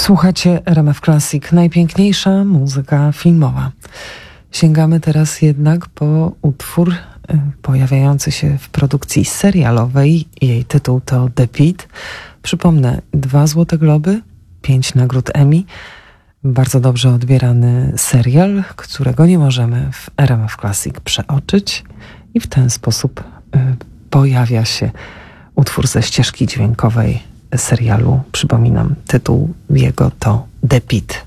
Słuchacie RMF Classic, najpiękniejsza muzyka filmowa. Sięgamy teraz jednak po utwór pojawiający się w produkcji serialowej. Jej tytuł to The Pitt. Przypomnę, 2 Złote Globy, 5 nagród Emmy. Bardzo dobrze odbierany serial, którego nie możemy w RMF Classic przeoczyć. I w ten sposób pojawia się utwór ze ścieżki dźwiękowej serialu. Przypominam, tytuł jego to The Pitt.